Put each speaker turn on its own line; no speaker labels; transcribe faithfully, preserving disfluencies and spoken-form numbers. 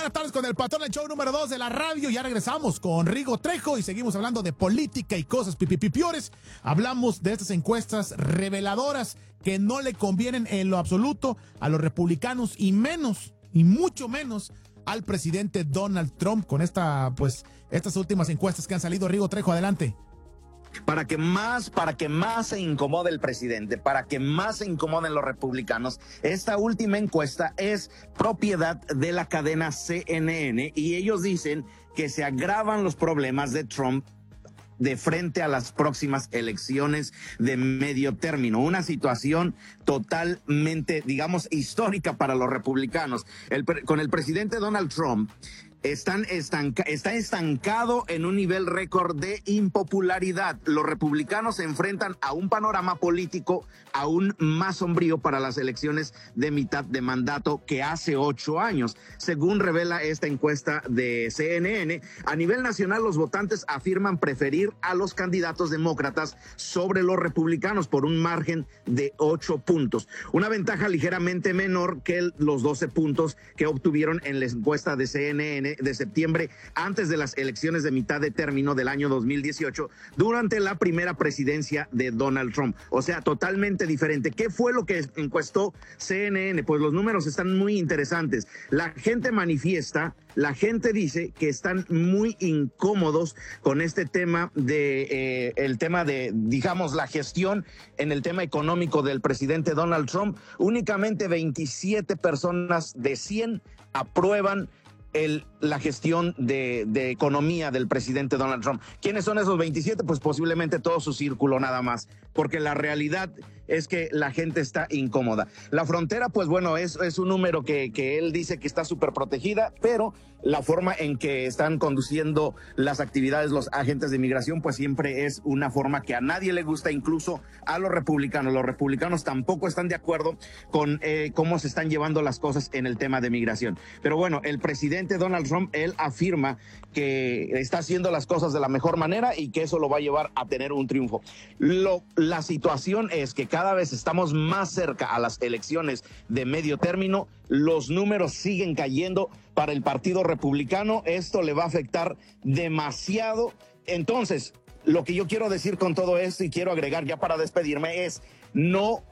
buenas tardes con el patrón del show número dos de la radio. Ya regresamos con Rigo Trejo y seguimos hablando de política y cosas pipipiores. Hablamos de estas encuestas reveladoras que no le convienen en lo absoluto a los republicanos y menos, y mucho menos al presidente Donald Trump con esta, pues, estas últimas encuestas que han salido. Rigo Trejo, adelante.
Para que más, para que más se incomode el presidente, para que más se incomoden los republicanos, esta última encuesta es propiedad de la cadena C N N y ellos dicen que se agravan los problemas de Trump de frente a las próximas elecciones de medio término. Una situación totalmente, digamos, histórica para los republicanos. El, con el presidente Donald Trump, Están estanca, está estancado en un nivel récord de impopularidad. Los republicanos se enfrentan a un panorama político aún más sombrío para las elecciones de mitad de mandato que hace ocho años. Según revela esta encuesta de C N N, a nivel nacional los votantes afirman preferir a los candidatos demócratas sobre los republicanos por un margen de ocho puntos. Una ventaja ligeramente menor que los doce puntos que obtuvieron en la encuesta de C N N de septiembre antes de las elecciones de mitad de término del año dos mil dieciocho durante la primera presidencia de Donald Trump. O sea, totalmente diferente. ¿Qué fue lo que encuestó C N N? Pues los números están muy interesantes. La gente manifiesta, la gente dice que están muy incómodos con este tema de, eh, el tema de, digamos, la gestión en el tema económico del presidente Donald Trump. Únicamente veintisiete personas de cien aprueban El, la gestión de, de economía del presidente Donald Trump. ¿Quiénes son esos veintisiete? Pues posiblemente todo su círculo nada más, porque la realidad es que la gente está incómoda. La frontera, pues bueno, es, es un número que, que él dice que está súper protegida, pero la forma en que están conduciendo las actividades los agentes de inmigración, pues siempre es una forma que a nadie le gusta, incluso a los republicanos. Los republicanos tampoco están de acuerdo con eh, cómo se están llevando las cosas en el tema de migración. Pero bueno, el presidente Donald Trump, él afirma que está haciendo las cosas de la mejor manera y que eso lo va a llevar a tener un triunfo. Lo, la situación es que cada vez estamos más cerca a las elecciones de medio término, los números siguen cayendo para el Partido Republicano, esto le va a afectar demasiado. Entonces, lo que yo quiero decir con todo esto y quiero agregar ya para despedirme es, no